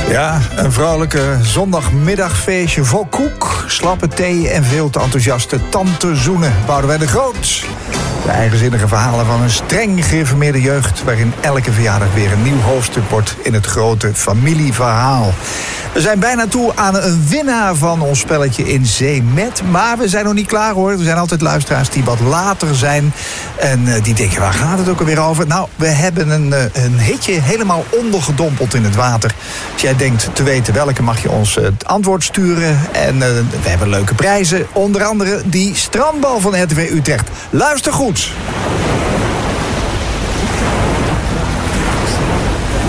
Ja, een vrolijke zondagmiddagfeestje vol koek, slappe thee en veel te enthousiaste tantezoenen. Boudewijn de Groot. De eigenzinnige verhalen van een streng gereformeerde jeugd, waarin elke verjaardag weer een nieuw hoofdstuk wordt in het grote familieverhaal. We zijn bijna toe aan een winnaar van ons spelletje In Zee Met. Maar we zijn nog niet klaar, hoor. Er zijn altijd luisteraars die wat later zijn. En die denken, waar gaat het ook alweer over? Nou, we hebben een hitje helemaal ondergedompeld in het water. Als jij denkt te weten welke, mag je ons het antwoord sturen. En we hebben leuke prijzen. Onder andere die strandbal van RTV Utrecht. Luister goed.